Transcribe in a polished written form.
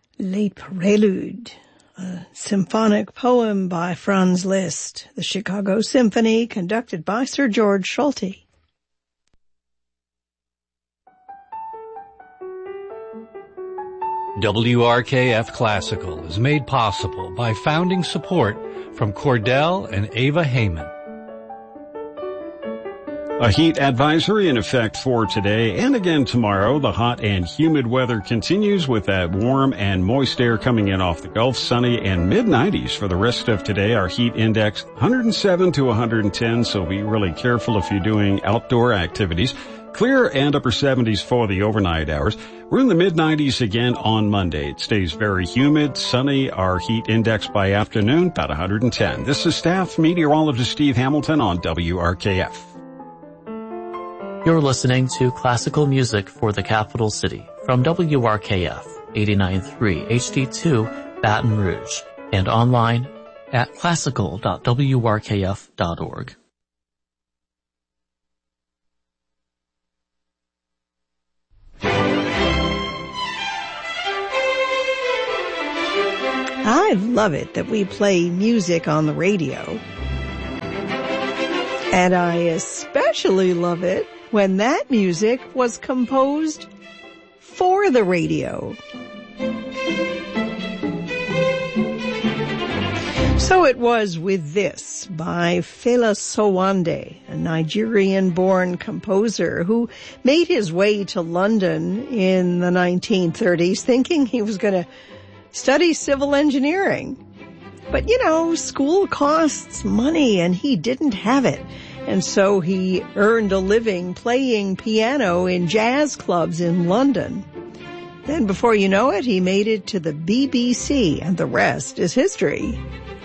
Les Préludes, a symphonic poem by Franz Liszt, the Chicago Symphony, conducted by Sir George Solti. WRKF Classical is made possible by founding support from Cordell and Ava Heyman. A heat advisory in effect for today and again tomorrow. The hot and humid weather continues with that warm and moist air coming in off the Gulf. Sunny and mid-90s for the rest of today. Our heat index 107 to 110, so be really careful if you're doing outdoor activities. Clear and upper 70s for the overnight hours. We're in the mid-90s again on Monday. It stays very humid, sunny. Our heat index by afternoon, about 110. This is staff meteorologist Steve Hamilton on WRKF. You're listening to classical music for the capital city from WRKF 89.3 HD2 Baton Rouge and online at classical.wrkf.org. I love it that we play music on the radio. And I especially love it when that music was composed for the radio. So it was with this by Fela Sowande, a Nigerian-born composer who made his way to London in the 1930s thinking he was going to study civil engineering. But, school costs money and he didn't have it. And so he earned a living playing piano in jazz clubs in London. Then before you know it, he made it to the BBC, and the rest is history.